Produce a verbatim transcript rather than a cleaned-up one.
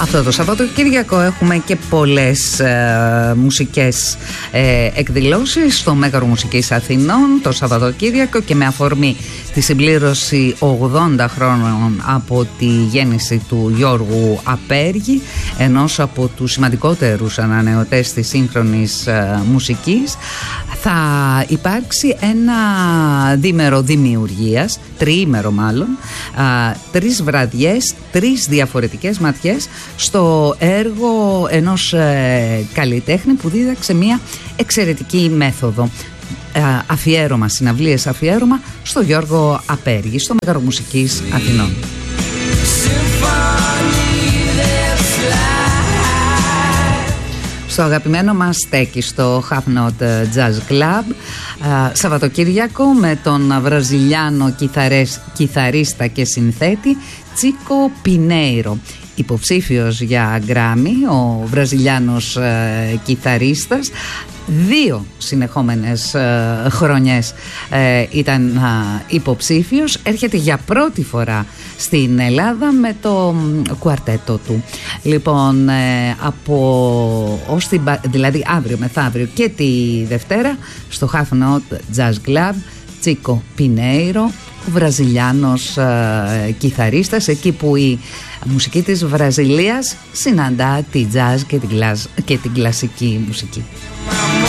Αυτό το Σαββατοκύριακο έχουμε και πολλές ε, μουσικές ε, εκδηλώσεις στο Μέγαρο Μουσικής Αθηνών το Σαββατοκύριακο, και με αφορμή τη συμπλήρωση ογδόντα χρόνων από τη γέννηση του Γιώργου Απέργη, ενός από τους σημαντικότερους ανανεωτές της σύγχρονης ε, μουσικής, θα υπάρξει ένα δίμερο δημιουργίας, τριήμερο μάλλον, α, τρεις βραδιές, τρεις διαφορετικές ματιές στο έργο ενός ε, καλλιτέχνη που δίδαξε μια εξαιρετική μέθοδο. Ε, αφιέρωμα, συναυλίες αφιέρωμα στο Γιώργο Απέργη στο Μέγαρο Μουσικής Αθηνών. Στο αγαπημένο μας στέκει στο Half Note Jazz Club Σαββατοκύριακο με τον βραζιλιάνο κιθαρές, κιθαρίστα και συνθέτη Τσίκο Πινέιρο. Υποψήφιος για Γκράμι ο βραζιλιάνος ε, κιθαρίστας, δύο συνεχόμενες ε, χρονιές ε, ήταν ε, υποψήφιος. Έρχεται για πρώτη φορά στην Ελλάδα με το κουαρτέτο του. Λοιπόν, ε, από ως την, δηλαδή αύριο μεθαύριο και τη Δευτέρα στο Half Note Jazz Club, Τσίκο Πινέιρο, ο βραζιλιάνος ε, κιθαρίστας, εκεί που η μουσική της Βραζιλίας συναντά τη jazz και την, και την κλασική μουσική.